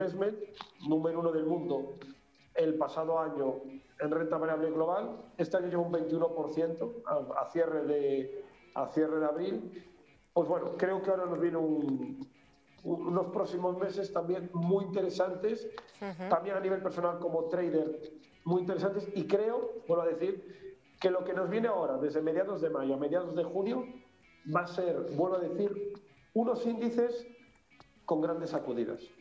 Investment, número 1 del mundo el pasado año en renta variable global. Este año lleva un 21% a cierre de abril. Pues bueno, creo que ahora nos viene unos próximos meses también muy interesantes, también a nivel personal como trader, muy interesantes, y creo, vuelvo a decir, que lo que nos viene ahora, desde mediados de mayo a mediados de junio, va a ser, vuelvo a decir, unos índices con grandes sacudidas.